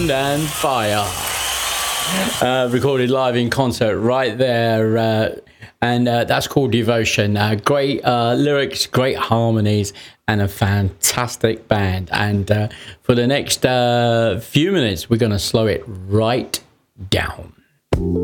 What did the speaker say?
Wind and Fire. Recorded live in concert right there. And that's called Devotion. Great lyrics, great harmonies, and a fantastic band. And for the next few minutes, we're going to slow it right down.